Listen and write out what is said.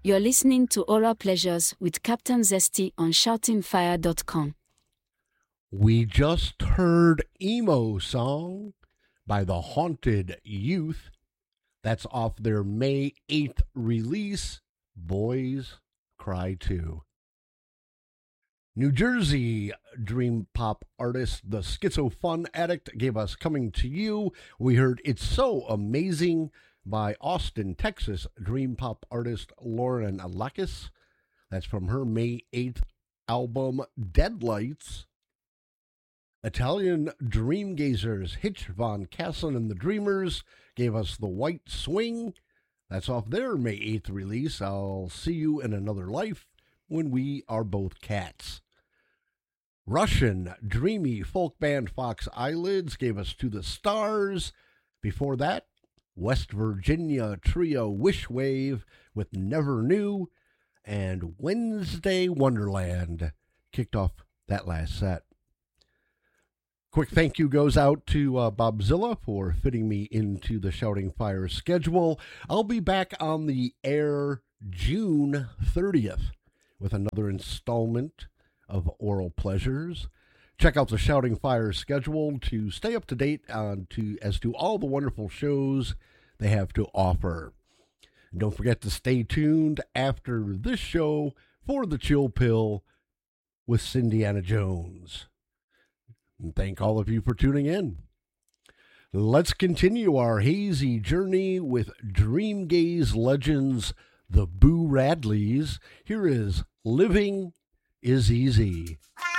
You're listening to Oral Pleasures with Captain Zesty on shoutingfire.com. We just heard Emo Song by the Haunted Youth. That's off their May 8th release, Boys Cry Too. New Jersey dream pop artist The Schizo Fun Addict gave us Coming to You. We heard It's So Amazing by Austin, Texas dream pop artist Lauren Lakis. That's from her May 8th album Deadlights. Italian Dreamgazers Hitch Von Kasson and the Dreamers gave us The White Swing. That's off their May 8th release, I'll See You in Another Life When We Are Both Cats. Russian dreamy folk band Fox Eyelids gave us To the Stars. Before that, West Virginia trio Wishwave with Never Knew, and Wednesday Wonderland kicked off that last set. Quick thank you goes out to Bobzilla for fitting me into the Shouting Fire schedule. I'll be back on the air June 30th with another installment of Oral Pleasures. Check out the Shouting Fire schedule to stay up to date as to all the wonderful shows they have to offer. And don't forget to stay tuned after this show for the Chill Pill with Cindiana Jones. And thank all of you for tuning in. Let's continue our hazy journey with Dreamgaze legends, the Boo Radleys. Here is Living is Easy.